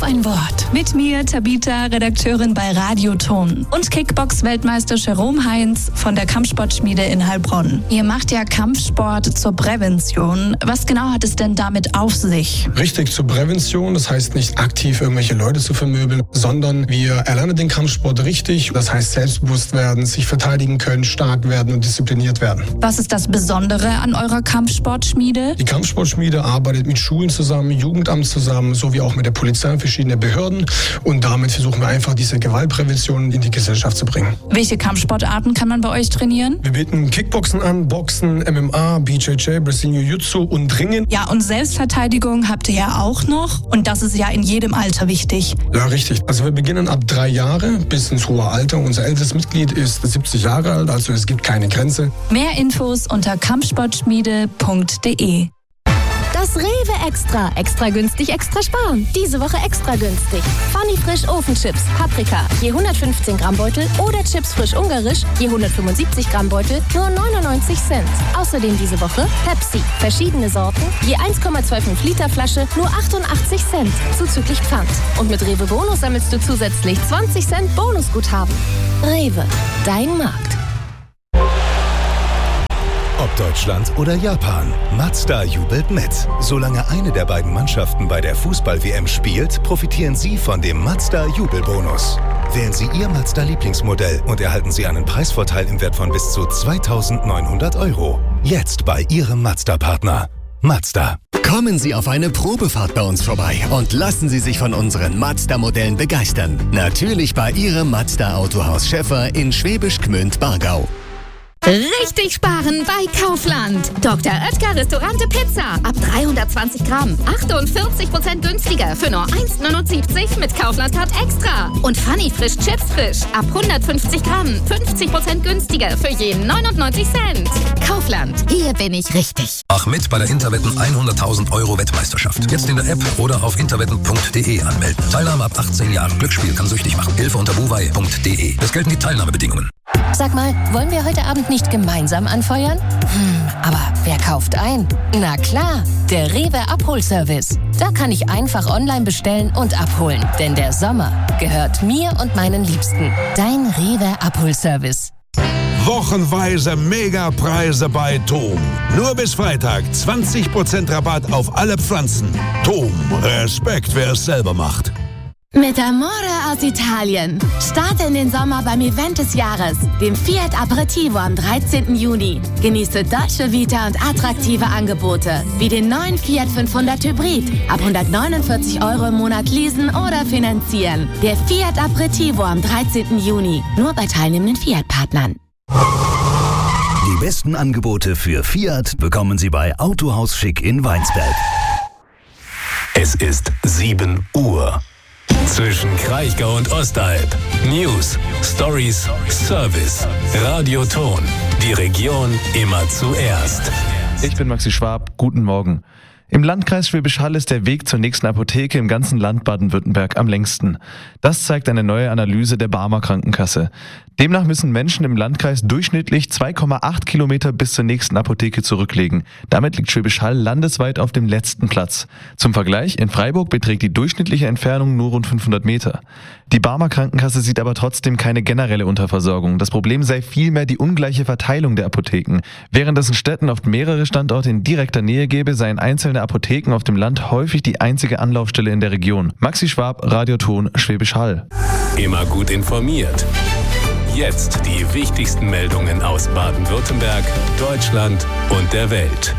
ein Wort. Mit mir, Tabita, Redakteurin bei Radio Ton. Und Kickbox-Weltmeister Jerome Heinz von der Kampfsportschmiede in Heilbronn. Ihr macht ja Kampfsport zur Prävention. Was genau hat es denn damit auf sich? Richtig, zur Prävention. Das heißt nicht aktiv irgendwelche Leute zu vermöbeln, sondern wir erlernen den Kampfsport richtig. Das heißt selbstbewusst werden, sich verteidigen können, stark werden und diszipliniert werden. Was ist das Besondere an eurer Kampfsportschmiede? Die Kampfsportschmiede arbeitet mit Schulen zusammen, Jugendamt zusammen, sowie auch mit der Polizei und verschiedenen Behörden. Und damit versuchen wir einfach, diese Gewaltprävention in die Gesellschaft zu bringen. Welche Kampfsportarten kann man bei euch trainieren? Wir bieten Kickboxen an, Boxen, MMA, BJJ, Brazilian Jiu-Jitsu und Ringen. Ja, und Selbstverteidigung habt ihr ja auch noch. Und das ist ja in jedem Alter wichtig. Ja, richtig. Also wir beginnen ab 3 Jahre bis ins hohe Alter. Unser ältestes Mitglied ist 70 Jahre alt, also es gibt keine Grenze. Mehr Infos unter kampfsportschmiede.de. Das Rewe Extra. Extra günstig, extra sparen. Diese Woche extra günstig. Funny Frisch Ofenchips, Paprika, je 115 Gramm Beutel oder Chips frisch ungarisch, je 175 Gramm Beutel, nur 99 Cent. Außerdem diese Woche Pepsi, verschiedene Sorten, je 1,25 Liter Flasche, nur 88 Cent, zuzüglich Pfand. Und mit Rewe Bonus sammelst du zusätzlich 20 Cent Bonusguthaben. Rewe, dein Markt. Ob Deutschland oder Japan, Mazda jubelt mit. Solange eine der beiden Mannschaften bei der Fußball-WM spielt, profitieren Sie von dem Mazda-Jubelbonus. Wählen Sie Ihr Mazda-Lieblingsmodell und erhalten Sie einen Preisvorteil im Wert von bis zu 2.900 €. Jetzt bei Ihrem Mazda-Partner. Mazda. Kommen Sie auf eine Probefahrt bei uns vorbei und lassen Sie sich von unseren Mazda-Modellen begeistern. Natürlich bei Ihrem Mazda-Autohaus Schäffer in Schwäbisch Gmünd-Bargau. Richtig sparen bei Kaufland. Dr. Oetker Restaurante Pizza. Ab 320 Gramm. 48% günstiger für nur 1,79 mit Kaufland-Card Extra. Und Funny Frisch Chips Frisch. Ab 150 Gramm. 50% günstiger für jeden 99 Cent. Kaufland. Hier bin ich richtig. Mach mit bei der Interwetten 100.000 € Wettmeisterschaft. Jetzt in der App oder auf interwetten.de anmelden. Teilnahme ab 18 Jahren. Glücksspiel kann süchtig machen. Hilfe unter buwei.de. Es gelten die Teilnahmebedingungen. Sag mal, wollen wir heute Abend nicht gemeinsam anfeuern? Aber wer kauft ein? Na klar, der Rewe Abholservice. Da kann ich einfach online bestellen und abholen. Denn der Sommer gehört mir und meinen Liebsten. Dein Rewe Abholservice. Wochenweise Megapreise bei TOM. Nur bis Freitag 20% Rabatt auf alle Pflanzen. TOM, Respekt, wer es selber macht. Mit Amore aus Italien. Starte in den Sommer beim Event des Jahres, dem Fiat Aperitivo am 13. Juni. Genieße deutsche Vita und attraktive Angebote, wie den neuen Fiat 500 Hybrid. Ab 149 € im Monat leasen oder finanzieren. Der Fiat Aperitivo am 13. Juni. Nur bei teilnehmenden Fiat-Partnern. Die besten Angebote für Fiat bekommen Sie bei Autohaus Schick in Weinsberg. Es ist 7 Uhr. Zwischen Kraichgau und Ostalb. News, Stories, Service. Radio Ton. Die Region immer zuerst. Ich bin Maxi Schwab. Guten Morgen. Im Landkreis Schwäbisch Hall ist der Weg zur nächsten Apotheke im ganzen Land Baden-Württemberg am längsten. Das zeigt eine neue Analyse der Barmer Krankenkasse. Demnach müssen Menschen im Landkreis durchschnittlich 2,8 Kilometer bis zur nächsten Apotheke zurücklegen. Damit liegt Schwäbisch Hall landesweit auf dem letzten Platz. Zum Vergleich, in Freiburg beträgt die durchschnittliche Entfernung nur rund 500 Meter. Die Barmer Krankenkasse sieht aber trotzdem keine generelle Unterversorgung. Das Problem sei vielmehr die ungleiche Verteilung der Apotheken. Während es in Städten oft mehrere Standorte in direkter Nähe gäbe, seien einzelne Apotheken auf dem Land häufig die einzige Anlaufstelle in der Region. Maxi Schwab, Radio Ton, Schwäbisch Hall. Immer gut informiert. Jetzt die wichtigsten Meldungen aus Baden-Württemberg, Deutschland und der Welt.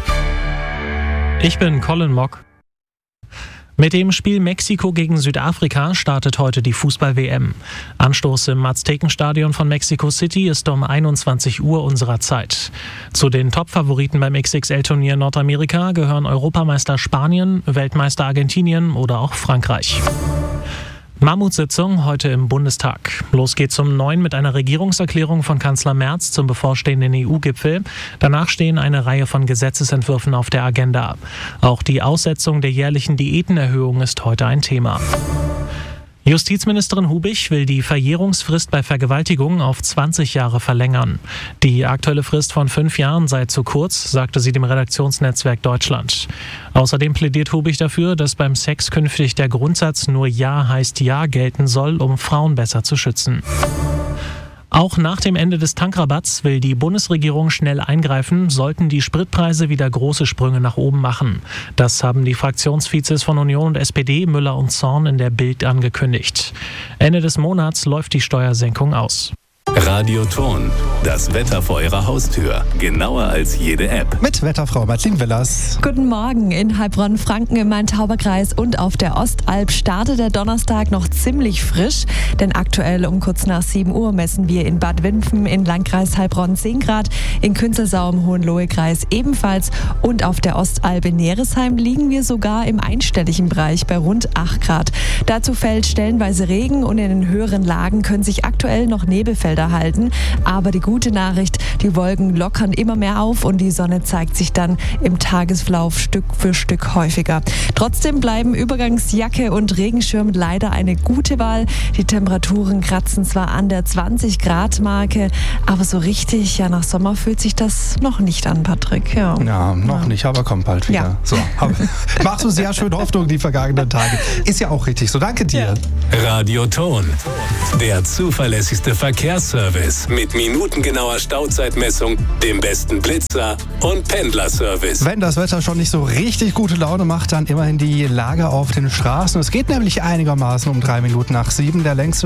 Ich bin Colin Mock. Mit dem Spiel Mexiko gegen Südafrika startet heute die Fußball-WM. Anstoß im Aztekenstadion von Mexico City ist um 21 Uhr unserer Zeit. Zu den Top-Favoriten beim XXL-Turnier Nordamerika gehören Europameister Spanien, Weltmeister Argentinien oder auch Frankreich. Mammutsitzung heute im Bundestag. Los geht's um 9 mit einer Regierungserklärung von Kanzler Merz zum bevorstehenden EU-Gipfel. Danach stehen eine Reihe von Gesetzesentwürfen auf der Agenda. Auch die Aussetzung der jährlichen Diätenerhöhung ist heute ein Thema. Justizministerin Hubich will die Verjährungsfrist bei Vergewaltigungen auf 20 Jahre verlängern. Die aktuelle Frist von 5 Jahren sei zu kurz, sagte sie dem Redaktionsnetzwerk Deutschland. Außerdem plädiert Hubich dafür, dass beim Sex künftig der Grundsatz nur Ja heißt Ja gelten soll, um Frauen besser zu schützen. Auch nach dem Ende des Tankrabatts will die Bundesregierung schnell eingreifen, sollten die Spritpreise wieder große Sprünge nach oben machen. Das haben die Fraktionsvizes von Union und SPD, Müller und Zorn, in der Bild angekündigt. Ende des Monats läuft die Steuersenkung aus. Radio Thon, das Wetter vor Ihrer Haustür. Genauer als jede App. Mit Wetterfrau Martin Willers. Guten Morgen. In Heilbronn-Franken im Main-Tauber-Kreis und auf der Ostalb startet der Donnerstag noch ziemlich frisch. Denn aktuell um kurz nach 7 Uhr messen wir in Bad Wimpfen in Landkreis Heilbronn 10 Grad, in Künzelsau im Hohenlohe-Kreis ebenfalls und auf der Ostalb in Neresheim liegen wir sogar im einstelligen Bereich bei rund 8 Grad. Dazu fällt stellenweise Regen und in den höheren Lagen können sich aktuell noch Nebelfelder halten. Aber die gute Nachricht, die Wolken lockern immer mehr auf und die Sonne zeigt sich dann im Tagesverlauf Stück für Stück häufiger. Trotzdem bleiben Übergangsjacke und Regenschirm leider eine gute Wahl. Die Temperaturen kratzen zwar an der 20-Grad-Marke, aber so richtig, nach Sommer fühlt sich das noch nicht an, Patrick. Ja, noch nicht, aber kommt bald wieder. Ja. So, machst du sehr schön Hoffnung die vergangenen Tage. Ist ja auch richtig so. Danke dir. Radio Thon, der zuverlässigste Verkehrsservice mit minutengenauer Stauzeitmessung, dem besten Blitzer und Pendlerservice. Wenn das Wetter schon nicht so richtig gute Laune macht, dann immerhin die Lage auf den Straßen. Es geht nämlich einigermaßen um 3 Minuten nach 7. Der längste